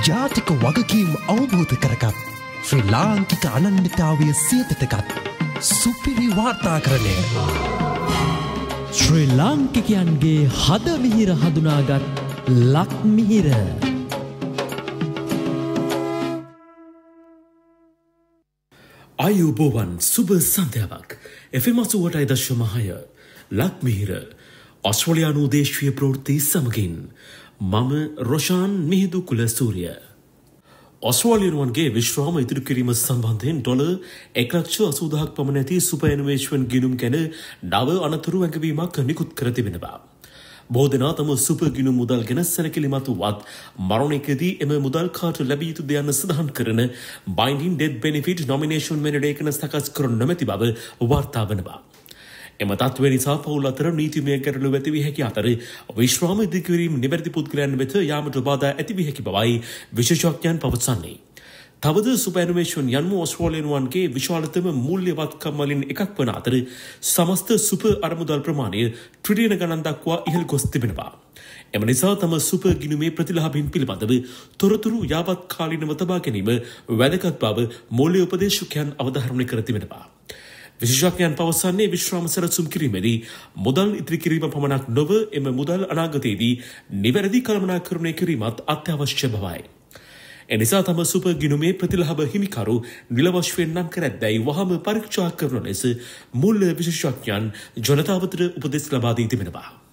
ජාතික වගකීම් අවබෝධ කරගත් ශ්‍රී ලාංකික අනන්‍යතාවය සියතටගත් සුපිරි වාර්තාකරණය ශ්‍රී ලාංකිකයන්ගේ හද මිහිර හඳුනාගත් ලක්මිහිර ආයුබෝවන් සුබ සන්ධ්‍යාවක් FM 88.6 ලක්මිහිර ඔස්ට්‍රේලියානු දේශීය ප්‍රවෘත්ති සමගින් මම රොෂාන් මිහිඳු කුලසූරිය. ඔස්ට්‍රේලියානුවන්ගේ විශ්‍රාම ඉදිරි කිරීම සම්බන්ධයෙන් $1,80,000ක් පමණ ඇති සුපර්ඇනිමේෂන් ගිණුම් ගැන නව අනතුරු වැඟවීමක් නිකුත් කර තිබෙනවා. බොහෝ දෙනා තම සුපර් ගිණුම් මුදල් ගැන සැලකිලිමත් වුවත් මරණයකදී එම මුදල් කාට ලැබිය යුතුද යන්න සඳහන් කරන Binding Death Benefit Nomination මැනඩේකන සකස් කර නොමැති බව වාර්තා වනවා. එම තත්ත්වය නිසා පවුල් අතර නීතිමය ගැටලු ඇති වී හැකි අතර විශ්‍රාම ඉදිකිරීම නිවැරදි පුද්ගලයන් වෙත යාමට බාධා ඇති වී හැකි බවයි විශේෂඥයන් පවසන්නේ. තවද සුපර්ඇනිමේෂන් යනු ඔස්ට්‍රේලියානුවන්ගේ විශාලතම මූල්‍යවත්කම් වලින් එකක් වන අතර සමස්ත සුපර් අරමුදල් ප්‍රමාණය ට්‍රිලියන ගණන් දක්වා ඉහළ ගොස් තිබෙනවා. එම නිසා තම සුපර් ගිණුමේ ප්‍රතිලාභීන් පිළිබඳව තොරතුරු යාවත් කාලීනව තබා ගැනීම වැදගත් බව මූල්‍ය උපදේශකයන් අවධාරණය කර තිබෙනවා. විශේෂඥයන් පවසන්නේ විශ්‍රාම සැලසුම් කිරීමේදී මුදල් ඉදිරි කිරීම පමණක් නොව එම මුදල් අනාගතයේදී නිවැරදි කළමනාකරණය කිරීමත් අත්‍යවශ්‍ය බවයි. එනිසා තම සුපර් ගිණුමේ ප්‍රතිලාභ හිමිකරු නිල වශයෙන් නම් කර ඇතැයි වහම පරීක්ෂා කරන ලෙස මූල්‍ය විශේෂඥයන් ජනතාවට උපදෙස් ලබා දී තිබෙනවා.